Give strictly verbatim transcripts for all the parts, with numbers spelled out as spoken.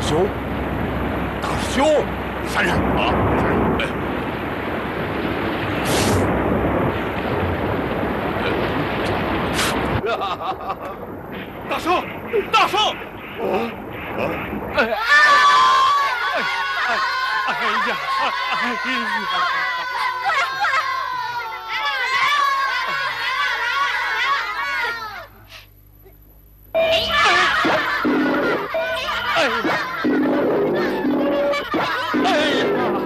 兄，大师兄， 闪闪啊！哎，大圣，大圣！啊啊！哎哎哎哎呀！哎呀！ 哎呀！哎呀！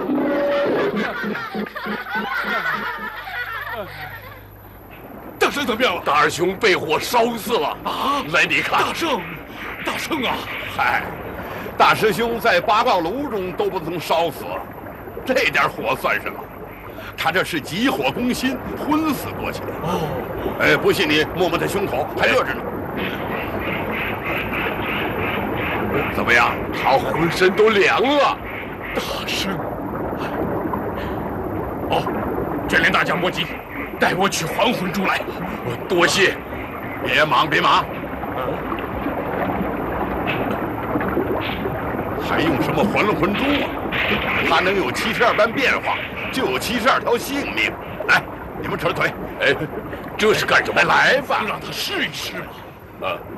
大圣怎么样了？ 大师兄被火烧死了啊！ 来，你看， 大圣，大圣啊！ 嗨，大师兄在八卦炉中都不曾烧死，这点火算什么？他这是急火攻心，昏死过去的。哦，哎，不信你摸摸他胸口，还热着呢。 怎么样？他浑身都凉了。 大圣，哦，卷帘大将莫急，带我取还魂珠来。 我多谢。别忙，别忙。还用什么还魂珠啊？他能有七十二般变化，就有七十二条性命。来，你们扯腿。哎，这是干什么？来吧， 让他试一试嘛。 啊。